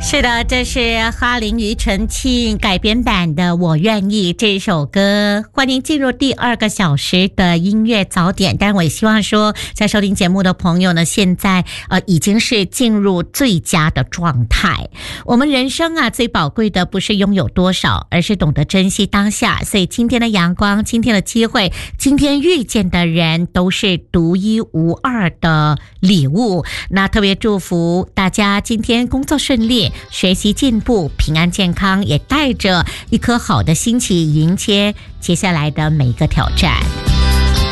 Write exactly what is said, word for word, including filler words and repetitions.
是的，这是哈林庾澄庆改编版的《我愿意》这首歌。欢迎进入第二个小时的音乐早点。但我也希望说，在收听节目的朋友呢，现在呃已经是进入最佳的状态。我们人生啊，最宝贵的不是拥有多少，而是懂得珍惜当下。所以今天的阳光，今天的机会，今天遇见的人，都是独一无二的礼物。那特别祝福大家今天工作顺利，学习进步，平安健康，也带着一颗好的心情迎接接下来的每一个挑战。